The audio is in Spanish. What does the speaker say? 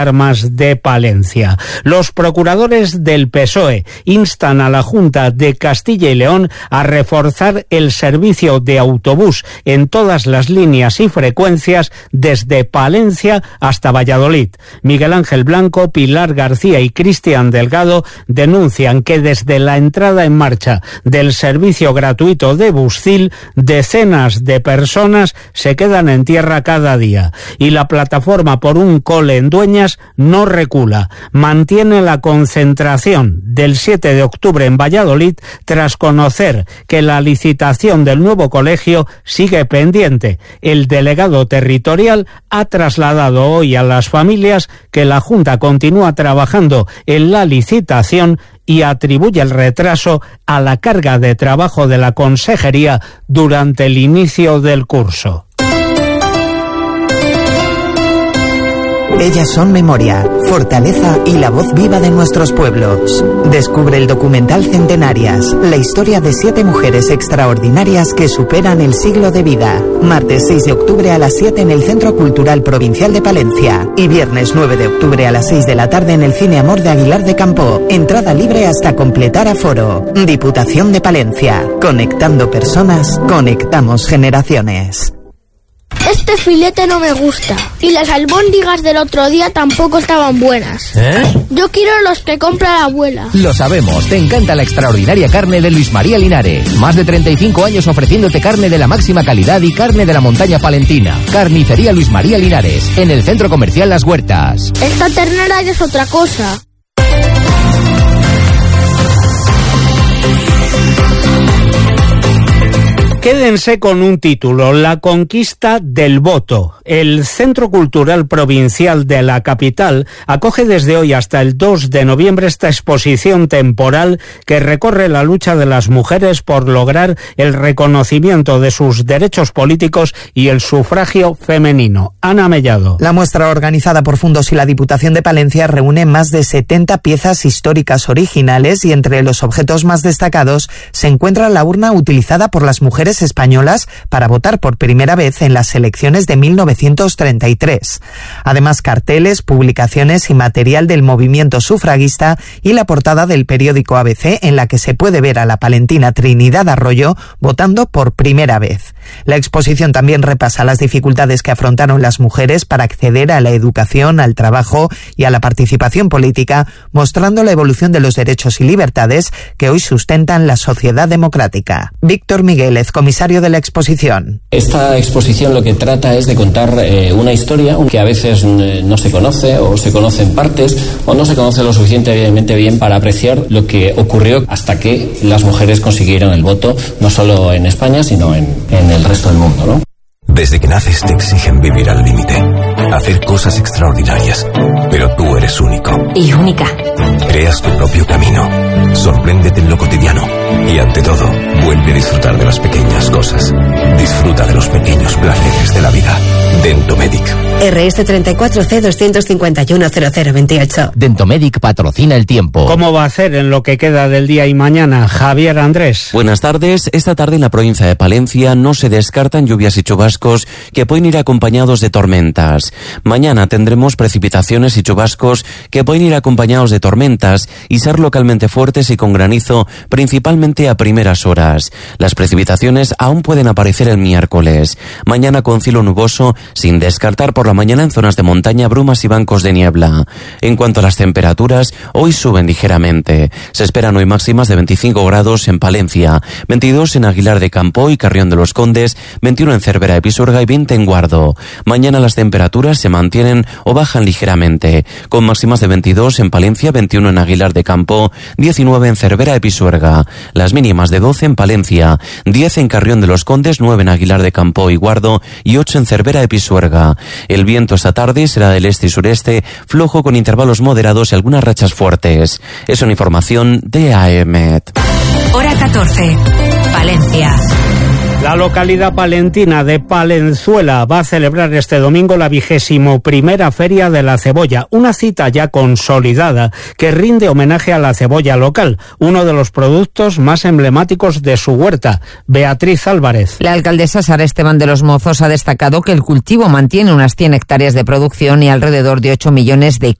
Armas de Palencia. Los procuradores del PSOE instan a la Junta de Castilla y León a reforzar el servicio de autobús en todas las líneas y frecuencias desde Palencia hasta Valladolid. Miguel Ángel Blanco, Pilar García y Cristian Delgado denuncian que desde la entrada en marcha del servicio gratuito de Buscil, decenas de personas se quedan en tierra cada día y la plataforma por un cole en Dueñas no recula, mantiene la concentración del 7 de octubre en Valladolid tras conocer que la licitación del nuevo colegio sigue pendiente. El delegado territorial ha trasladado hoy a las familias que la Junta continúa trabajando en la licitación y atribuye el retraso a la carga de trabajo de la consejería durante el inicio del curso. Ellas son memoria, fortaleza y la voz viva de nuestros pueblos. Descubre el documental Centenarias, la historia de 7 mujeres extraordinarias que superan el siglo de vida. Martes 6 de octubre a las 7 en el Centro Cultural Provincial de Palencia y viernes 9 de octubre a las 6 de la tarde en el Cine Amor de Aguilar de Campo. Entrada libre hasta completar aforo. Diputación de Palencia. Conectando personas, conectamos generaciones. Este filete no me gusta. Y las albóndigas del otro día tampoco estaban buenas. Yo quiero los que compra la abuela. Lo sabemos, te encanta la extraordinaria carne de Luis María Linares. Más de 35 años ofreciéndote carne de la máxima calidad y carne de la montaña palentina. Carnicería Luis María Linares, en el Centro Comercial Las Huertas. Esta ternera ya es otra cosa. Quédense con un título, La conquista del voto. El Centro Cultural Provincial de la capital acoge desde hoy hasta el 2 de noviembre esta exposición temporal que recorre la lucha de las mujeres por lograr el reconocimiento de sus derechos políticos y el sufragio femenino. Ana Mellado. La muestra, organizada por Fundos y la Diputación de Palencia, reúne más de 70 piezas históricas originales y entre los objetos más destacados se encuentra la urna utilizada por las mujeres españolas para votar por primera vez en las elecciones de 1933. Además, carteles, publicaciones y material del movimiento sufragista y la portada del periódico ABC en la que se puede ver a la palentina Trinidad Arroyo votando por primera vez. La exposición también repasa las dificultades que afrontaron las mujeres para acceder a la educación, al trabajo y a la participación política, mostrando la evolución de los derechos y libertades que hoy sustentan la sociedad democrática. Víctor Migueles, comisario de la exposición. Esta exposición lo que trata es de contar una historia que a veces no se conoce o se conoce en partes o no se conoce lo suficientemente bien para apreciar lo que ocurrió hasta que las mujeres consiguieron el voto, no solo en España sino en el resto del mundo, ¿no? Desde que naces te exigen vivir al límite, hacer cosas extraordinarias, pero tú eres único. Y única. Creas tu propio camino, sorpréndete en lo cotidiano y ante todo, vuelve a disfrutar de las pequeñas cosas. Disfruta de los pequeños placeres de la vida. Dentomedic. RS 34C2510028. Dentomedic patrocina el tiempo. ¿Cómo va a hacer en lo que queda del día y mañana? Javier Andrés. Buenas tardes. Esta tarde en la provincia de Palencia no se descartan lluvias y chubascos que pueden ir acompañados de tormentas. Mañana tendremos precipitaciones y chubascos que pueden ir acompañados de tormentas y ser localmente fuertes y con granizo, principalmente a primeras horas. Las precipitaciones aún pueden aparecer el miércoles. Mañana con cielo nuboso, sin descartar por la mañana en zonas de montaña brumas y bancos de niebla. En cuanto a las temperaturas, hoy suben ligeramente. Se esperan hoy máximas de 25 grados en Palencia, 22 en Aguilar de Campo y Carrión de los Condes, 21 en Cervera de Pisuerga y 20 en Guardo. Mañana las temperaturas se mantienen o bajan ligeramente, con máximas de 22 en Palencia, 21 en Aguilar de Campo, 19 en Cervera de Pisuerga. Las mínimas de 12 en Palencia, 10 en Carrión de los Condes, 9 en Aguilar de Campo y Guardo y 8 en Cervera de Pisuerga. El viento esta tarde será del este y sureste, flojo con intervalos moderados y algunas rachas fuertes. Es una información de AEMET. Hora 14. Palencia. La localidad palentina de Palenzuela va a celebrar este domingo la 21ª Feria de la Cebolla, una cita ya consolidada que rinde homenaje a la cebolla local, uno de los productos más emblemáticos de su huerta. Beatriz Álvarez. La alcaldesa Sara Esteban de los Mozos ha destacado que el cultivo mantiene unas 100 hectáreas de producción y alrededor de 8 millones de